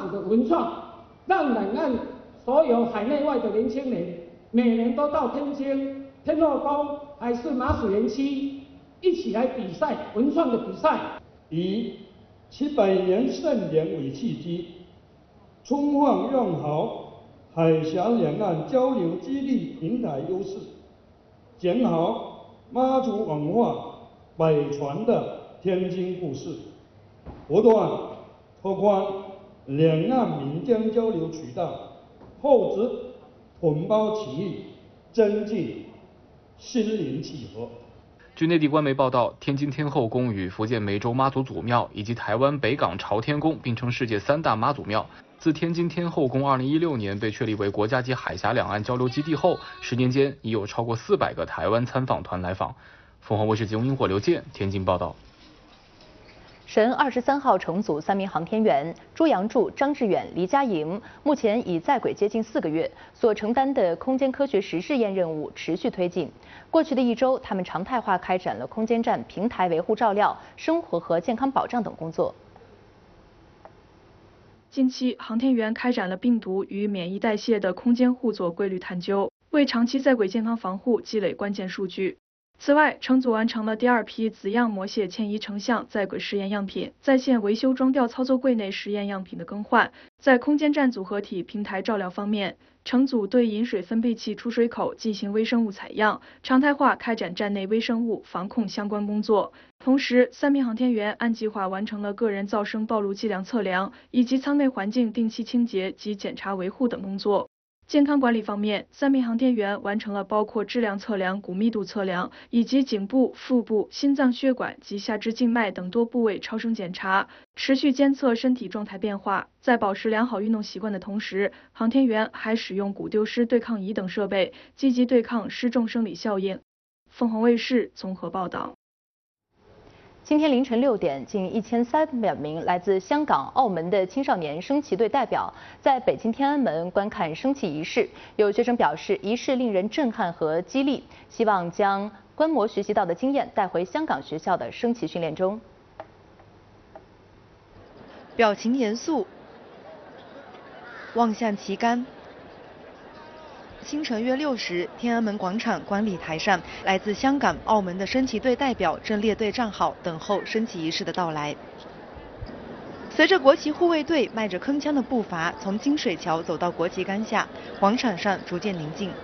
祖的文创，让两岸所有海内外的年轻人每年都到天津、天后宫还是马祖园区一起来比赛文创的比赛。 以700年盛典为契机，充分用好海峡两岸交流基地平台优势，讲好妈祖文化百传的天津故事，不断拓宽两岸民间交流渠道，厚植同胞情谊，增进心灵契合。 据内地官媒报道，天津天后宫与福建湄洲妈祖祖庙以及台湾北港朝天宫并称世界3大妈祖庙。自天津天后宫2016年被确立为国家级海峡两岸交流基地后，10年间已有超过400个台湾参访团来访。凤凰卫视节目因火刘健天津报道。 神23号乘组3名航天员朱杨柱、张志远、黎佳莹，目前已在轨接近4个月，所承担的空间科学实试验任务持续推进。过去的1周，他们常态化开展了空间站平台维护照料、生活和健康保障等工作。 近期，航天员开展了病毒与免疫代谢的空间互作规律探究，为长期在轨健康防护积累关键数据。此外，乘组完成了第2批子样模蟹迁移成像在轨试验样品、在线维修装吊操作柜内实验样品的更换。在空间站组合体平台照料方面，乘组对饮水分泌器出水口进行微生物采样，常态化开展站内微生物防控相关工作。同时，3名航天员按计划完成了个人噪声暴露剂量测量，以及舱内环境定期清洁及检查维护等工作。健康管理方面，3名航天员完成了包括质量测量、骨密度测量，以及颈部、腹部、心脏血管及下肢静脉等多部位超声检查，持续监测身体状态变化。在保持良好运动习惯的同时，航天员还使用骨丢失对抗仪等设备，积极对抗失重生理效应。凤凰卫视综合报道。 今天凌晨6点，近1300名来自香港、澳门的青少年升旗队代表在北京天安门观看升旗仪式。有学生表示，仪式令人震撼和激励，希望将观摩学习到的经验带回香港学校的升旗训练中。 表情严肃，望向旗杆。清晨约6时，天安门广场观礼台上，来自香港、澳门的升旗队代表正列队站好，等候升旗仪式的到来。随着国旗护卫队迈着铿锵的步伐从金水桥走到国旗杆下，广场上逐渐宁静。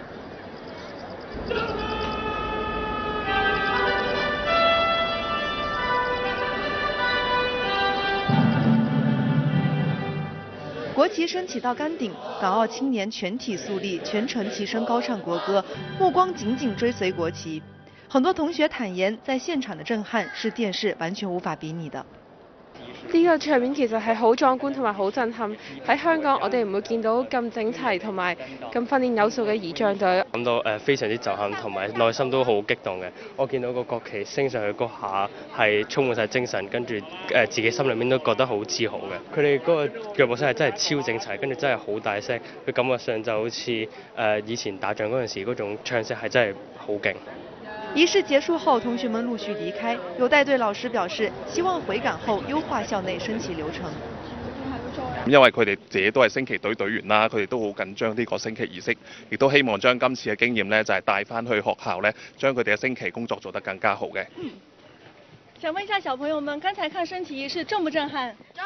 国旗升起到杆顶，港澳青年全体肃立，全程齐声高唱国歌，目光紧紧追随国旗。很多同學坦言，在現場的震撼是電視完全無法比擬的。 呢個場面其實係好壯觀同埋好震撼。喺香港，我哋唔會見到咁整齊同埋咁訓練有素嘅儀仗隊。 感到非常之震撼，同埋內心都好激動嘅。我見到個國旗升上去嗰下係充滿晒精神，跟住自己心裏面都覺得好自豪嘅。佢哋嗰個腳步聲係真係超整齊，跟住真係好大聲，佢感覺上就好似以前打仗嗰陣時嗰種唱聲係真係好勁。 儀式結束後，同學們陸續離開。有帶隊老師表示，希望回港後優化校內升旗流程。 因為佢哋自己都係升旗隊隊員啦，佢哋都好緊張呢個升旗儀式，亦都希望將今次嘅經驗呢，就係帶翻去學校呢，將佢哋嘅升旗工作做得更加好嘅。 想問一下小朋友們，剛才看升旗儀式震不震撼？震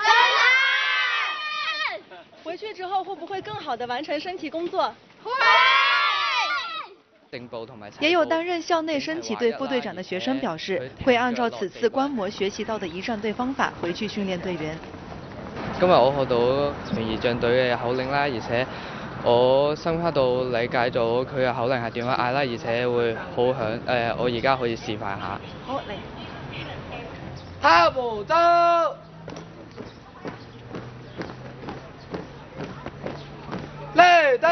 撼！回去之後會不會更好地完成升旗工作？會！也有擔任校內升旗隊副隊長的學生表示，會按照此次觀摩學習到的儀仗隊方法回去訓練隊員。 今日我學到全儀仗隊嘅口令啦，而且我深刻到理解到佢嘅口令係點樣嗌啦，而且會好響。我而家可以示範下。 好，嚟。 下步走。嚟地。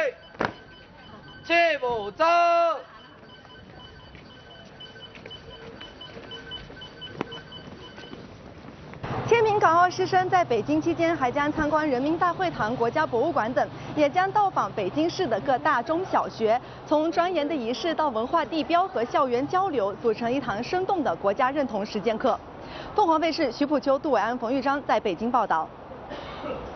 切步走。 千名港澳師生在北京期間，還將參觀人民大會堂、國家博物館等，也將到訪北京市的各大中小學，從莊嚴的儀式到文化地標和校園交流，組成一堂生動的國家認同實踐課。鳳凰衛視徐普秋、杜偉安、馮玉章在北京報道。